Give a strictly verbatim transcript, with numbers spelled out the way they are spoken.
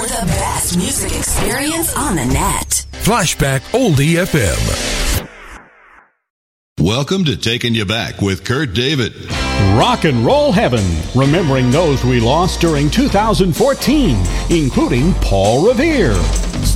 The best music experience on the net. Flashback Oldie F M. Welcome to Taking You Back with Kurt David. Rock and Roll Heaven, remembering those we lost during two thousand fourteen, including Paul Revere.